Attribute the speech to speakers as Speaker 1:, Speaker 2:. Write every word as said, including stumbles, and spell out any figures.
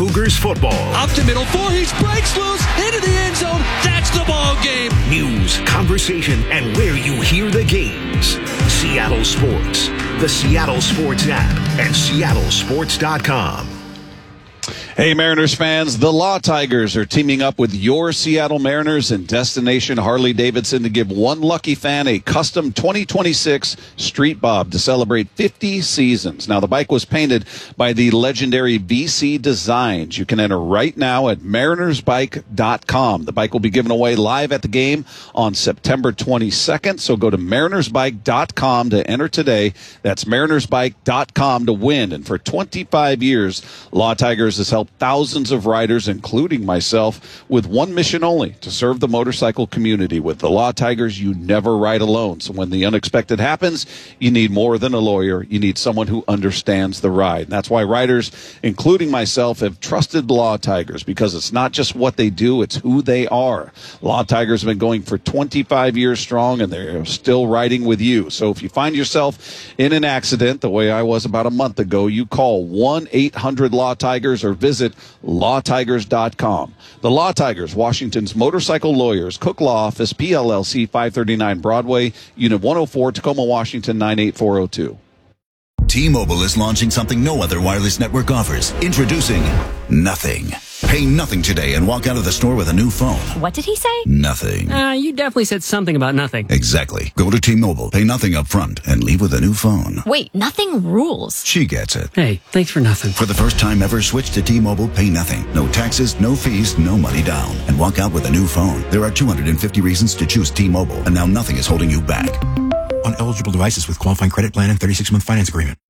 Speaker 1: Cougars football.
Speaker 2: Up to middle four, he breaks loose into the end zone. That's the ball game.
Speaker 1: News, conversation, and where you hear the games. Seattle Sports, the Seattle Sports app, and seattle sports dot com.
Speaker 3: Hey, Mariners fans, the Law Tigers are teaming up with your Seattle Mariners and Destination Harley-Davidson to give one lucky fan a custom twenty twenty-six Street Bob to celebrate fifty seasons. Now, the bike was painted by the legendary V C Designs. You can enter right now at mariners bike dot com. The bike will be given away live at the game on September twenty-second, so go to mariners bike dot com to enter today. That's mariners bike dot com to win. And for twenty-five years, Law Tigers has helped thousands of riders, including myself, with one mission only, to serve the motorcycle community. With the Law Tigers, you never ride alone. So when the unexpected happens, you need more than a lawyer. You need someone who understands the ride. And that's why riders, including myself, have trusted Law Tigers, because it's not just what they do, it's who they are. Law Tigers have been going for twenty-five years strong, and they're still riding with you. So if you find yourself in an accident, the way I was about a month ago, you call one eight hundred Law Tigers or visit law tigers dot com. The Law Tigers, Washington's motorcycle lawyers, Cook Law Office, P L L C, five thirty-nine Broadway, Unit one oh four, Tacoma, Washington, nine eight four oh two.
Speaker 4: T-Mobile is launching something no other wireless network offers. Introducing Nothing. Pay nothing today and walk out of the store with a new phone.
Speaker 5: What did he say?
Speaker 4: Nothing.
Speaker 6: Uh, you definitely said something about nothing.
Speaker 4: Exactly. Go to T-Mobile, pay nothing up front, and leave with a new phone.
Speaker 5: Wait, nothing rules.
Speaker 4: She gets it.
Speaker 6: Hey, thanks for nothing.
Speaker 4: For the first time ever, switch to T-Mobile, pay nothing. No taxes, no fees, no money down. And walk out with a new phone. There are two hundred fifty reasons to choose T-Mobile, and now nothing is holding you back.
Speaker 7: On eligible devices with qualifying credit plan and thirty-six month finance agreement.